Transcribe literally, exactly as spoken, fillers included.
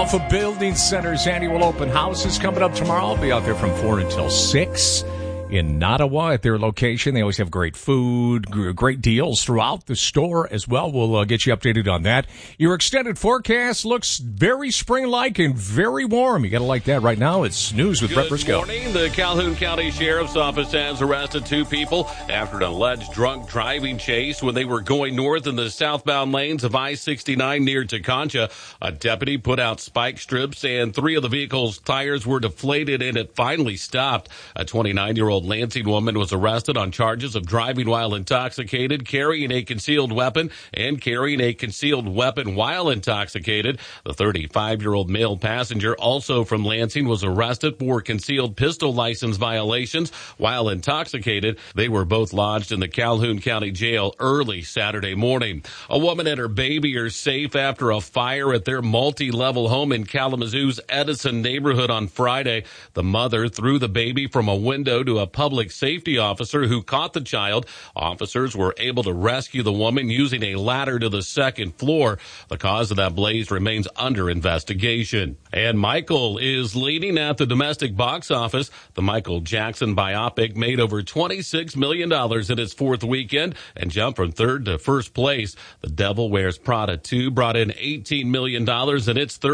Alpha Building Center's annual open house is coming up tomorrow. I'll be out there from four until six in Nottawa at their location. They always have great food, great deals throughout the store as well. We'll uh, get you updated on that. Your extended forecast looks very spring-like and very warm. You got to like that. Right now, it's News with Brett Briscoe. Good morning. The Calhoun County Sheriff's Office has arrested two people after an alleged drunk driving chase when they were going north in the southbound lanes of I sixty-nine near Teconcha. A deputy put out spike strips, and three of the vehicle's tires were deflated, and it finally stopped. A twenty-nine-year-old Lansing woman was arrested on charges of driving while intoxicated, carrying a concealed weapon, and carrying a concealed weapon while intoxicated. The thirty-five-year-old male passenger, also from Lansing, was arrested for concealed pistol license violations while intoxicated. They were both lodged in the Calhoun County Jail early Saturday morning. A woman and her baby are safe after a fire at their multi-level home in Kalamazoo's Edison neighborhood on Friday. The mother threw the baby from a window to a public safety officer who caught the child. Officers were able to rescue the woman using a ladder to the second floor. The cause of that blaze remains under investigation. And Michael is leading at the domestic box office. The Michael Jackson biopic made over twenty-six million dollars in its fourth weekend and jumped from third to first place. The Devil Wears Prada two brought in eighteen million dollars in its third